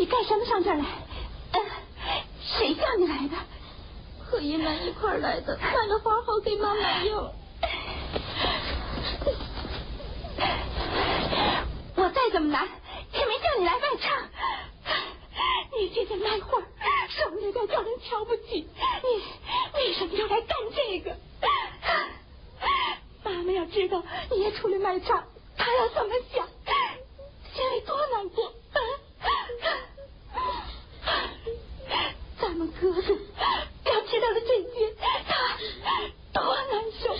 你干什么上这儿来？谁叫你来的？ 和姨妈一块儿来的，买了花好给妈买药。 我再怎么难，也没叫你来卖唱。你天天卖画，受人家叫人瞧不起，你为什么要来干这个？妈妈要知道你也出来卖唱，她要怎么想？心里多难过。咱们哥哥要知道了这些，他多难受。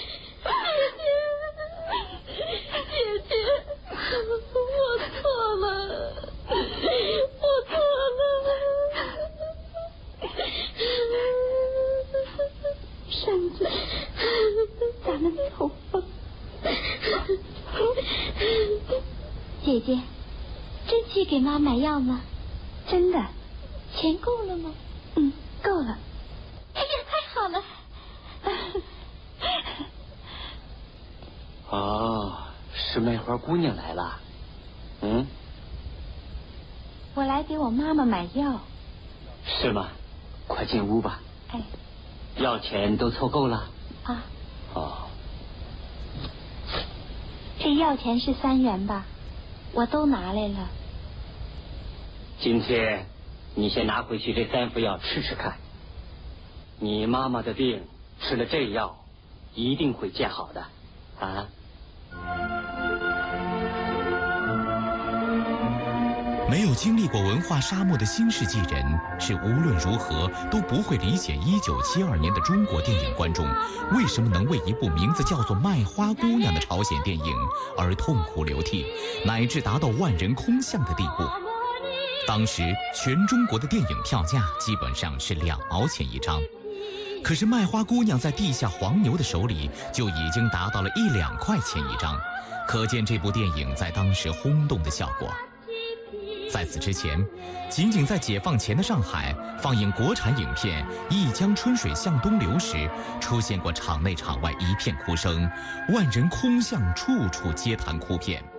姐姐，我错了，我错了。 婶子，咱们走吧。 姐姐，真去给妈买药吗？ 真的。 钱够了吗？ 够了。 哎呀，太好了。 哦，是卖花姑娘来了。 我来给我妈妈买药。 是吗？快进屋吧。 哎。 药钱都凑够了？ 啊。 哦。 这药钱是3元吧？我都拿来了。 今天你先拿回去这3副药吃吃看，你妈妈的病吃了这药一定会见好的啊。 没有经历过文化沙漠的新世纪人，是无论如何都不会理解1972年的中国电影观众为什么能为一部名字叫做《卖花姑娘》的朝鲜电影而痛哭流涕，乃至达到万人空巷的地步。当时全中国的电影票价基本上是2毛钱一张，可是《卖花姑娘》在地下黄牛的手里就已经达到了1-2块钱一张，可见这部电影在当时轰动的效果。在此之前，仅仅在解放前的上海放映国产影片《一江春水向东流》时，出现过场内场外一片哭声，万人空巷，处处皆谈哭片。